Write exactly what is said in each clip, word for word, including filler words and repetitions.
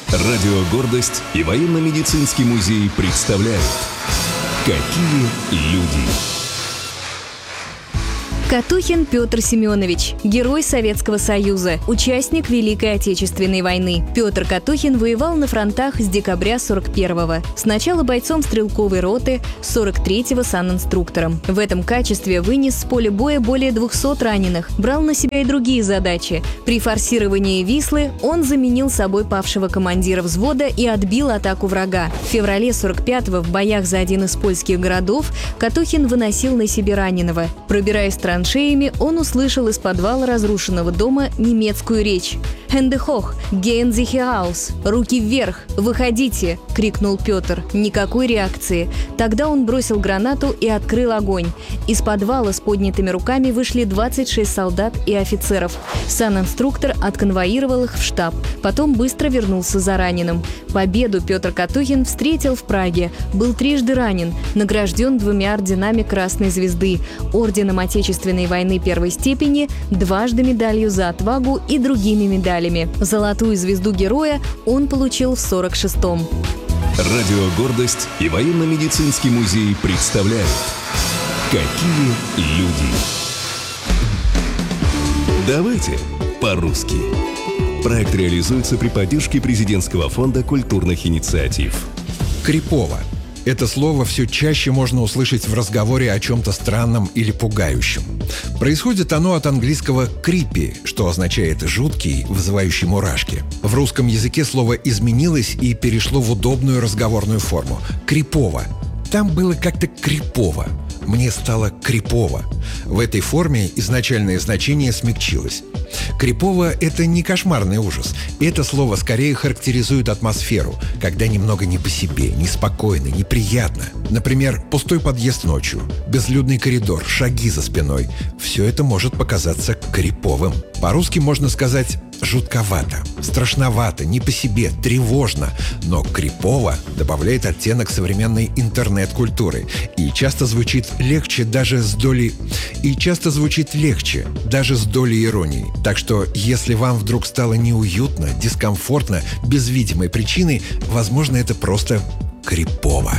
Радио «Гордость» и военно-медицинский музей представляют «Какие люди». Катухин Петр Семенович, герой Советского Союза, участник Великой Отечественной войны. Петр Катухин воевал на фронтах с декабря сорок первого. Сначала бойцом стрелковой роты, сорок третьего санинструктором. В этом качестве вынес с поля боя более двухсот раненых, брал на себя и другие задачи. При форсировании Вислы он заменил собой павшего командира взвода и отбил атаку врага. В феврале сорок пятого в боях за один из польских городов Катухин выносил на себе раненого. Пробираясь траншеями, он услышал из подвала разрушенного дома немецкую речь. «Hände hoch, gehen Sie hinaus!» «Руки вверх! Выходите!» — крикнул Петр. Никакой реакции. Тогда он бросил гранату и открыл огонь. Из подвала с поднятыми руками вышли двадцать шесть солдат и офицеров. Санинструктор отконвоировал их в штаб. Потом быстро вернулся за раненым. Победу Петр Катухин встретил в Праге. Был трижды ранен, награжден двумя орденами Красной Звезды, орденом Отечественной войны первой степени, дважды медалью за отвагу и другими медалями. Золотую звезду героя он получил в сорок шестом. Радио «Гордость» и военно-медицинский музей представляют «Какие люди». Давайте по-русски. Проект реализуется при поддержке Президентского фонда культурных инициатив. Крипово. Это слово все чаще можно услышать в разговоре о чем-то странном или пугающем. Происходит оно от английского «creepy», что означает «жуткий», вызывающий мурашки. В русском языке слово изменилось и перешло в удобную разговорную форму – «крипово». Там было как-то крипово. Мне стало крипово. В этой форме изначальное значение смягчилось. Крипово – это не кошмарный ужас. Это слово скорее характеризует атмосферу, когда немного не по себе, неспокойно, неприятно. Например, пустой подъезд ночью, безлюдный коридор, шаги за спиной. Все это может показаться криповым. По-русски можно сказать жутковато, страшновато, не по себе, тревожно. Но крипово добавляет оттенок современной интернет-культуры и часто звучит легче даже с долей... И часто звучит легче, даже с долей иронии. Так что, если вам вдруг стало неуютно, дискомфортно, без видимой причины, возможно, это просто крипово.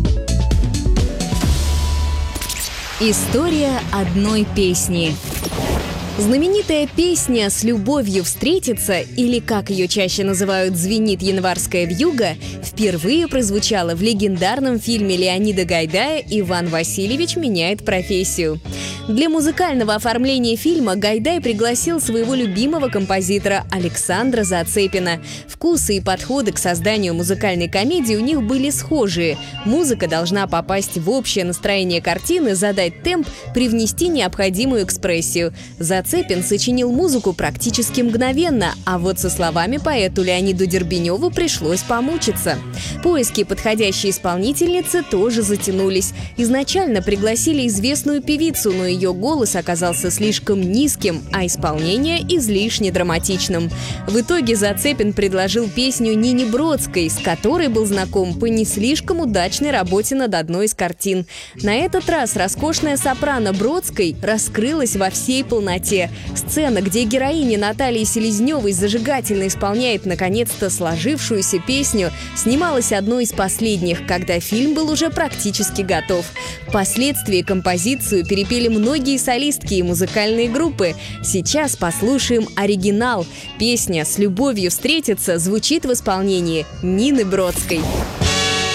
История одной песни. Знаменитая песня «С любовью встретиться», или, как ее чаще называют, «Звенит январская вьюга», впервые прозвучала в легендарном фильме Леонида Гайдая «Иван Васильевич меняет профессию». Для музыкального оформления фильма Гайдай пригласил своего любимого композитора Александра Зацепина. Вкусы и подходы к созданию музыкальной комедии у них были схожие. Музыка должна попасть в общее настроение картины, задать темп, привнести необходимую экспрессию. Зацепин сочинил музыку практически мгновенно, а вот со словами поэту Леониду Дербеневу пришлось помучиться. Поиски подходящей исполнительницы тоже затянулись. Изначально пригласили известную певицу, но ее голос оказался слишком низким, а исполнение излишне драматичным. В итоге Зацепин предложил песню Нине Бродской, с которой был знаком по не слишком удачной работе над одной из картин. На этот раз роскошная сопрано Бродской раскрылась во всей полноте. Сцена, где героиня Наталья Селезневой зажигательно исполняет наконец-то сложившуюся песню, снималась одной из последних, когда фильм был уже практически готов. Впоследствии композицию перепели многие солистки и музыкальные группы. Сейчас послушаем оригинал. Песня «С любовью встретиться» звучит в исполнении Нины Бродской.